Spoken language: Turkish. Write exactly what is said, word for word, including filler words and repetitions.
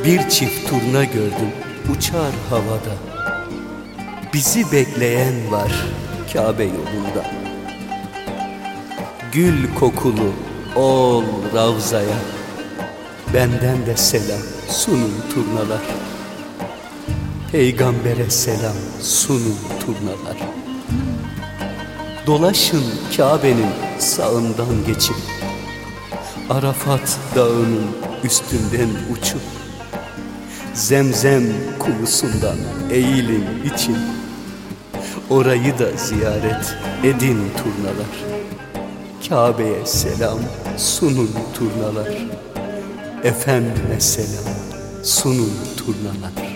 Bir çift turna gördüm uçar havada. Bizi bekleyen var Kabe yolunda. Gül kokulu ol Ravza'ya, benden de selam sunun turnalar. Peygambere selam sunun turnalar. Dolaşın Kabe'nin sağından geçip, Arafat dağının üstünden uçup, Zemzem kuyusundan eğilin için, orayı da ziyaret edin turnalar. Kabe'ye selam sunun turnalar. Efendime selam sunun turnalar.